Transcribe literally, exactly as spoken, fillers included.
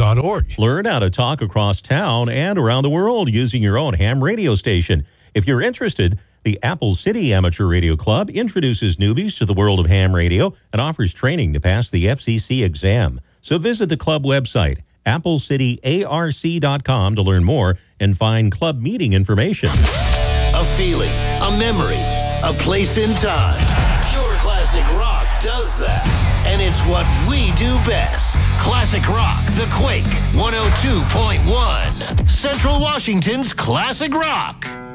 dot org. Learn how to talk across town and around the world using your own ham radio station. If you're interested, the Apple City Amateur Radio Club introduces newbies to the world of ham radio and offers training to pass the F C C exam. So visit the club website, apple city A R C dot com, to learn more and find club meeting information. A feeling, a memory, a place in time. Pure Classic Rock does that. And it's what we do best. Classic Rock, The Quake, one oh two point one. Central Washington's Classic Rock.